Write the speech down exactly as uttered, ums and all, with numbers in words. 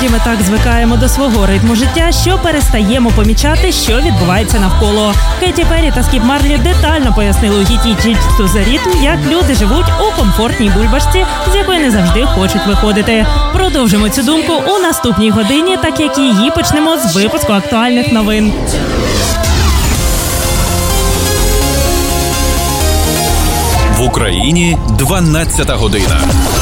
Іноді ми так звикаємо до свого ритму життя, що перестаємо помічати, що відбувається навколо. Кеті Перрі та Скіп Марлі детально пояснили у хіті «Gypsy to the Rhythm», як люди живуть у комфортній бульбашці, з якої не завжди хочуть виходити. Продовжимо цю думку у наступній годині, так як її почнемо з випуску актуальних новин. В Україні дванадцята година.